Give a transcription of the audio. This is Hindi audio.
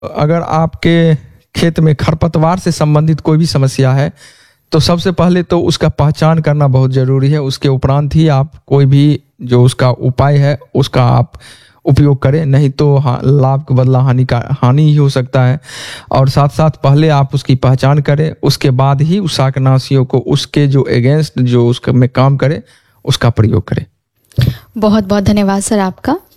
अगर आपके खेत में खरपतवार से संबंधित कोई भी समस्या है तो सबसे पहले तो उसका पहचान करना बहुत ज़रूरी है। उसके उपरांत ही आप कोई भी जो उसका उपाय है उसका आप उपयोग करें, नहीं तो लाभ के बदला हानि ही हो सकता है। और साथ साथ पहले आप उसकी पहचान करें, उसके बाद ही उस शाकनाशियों को उसके जो एगेंस्ट जो उसके में काम करे उसका प्रयोग करें। बहुत बहुत धन्यवाद सर आपका।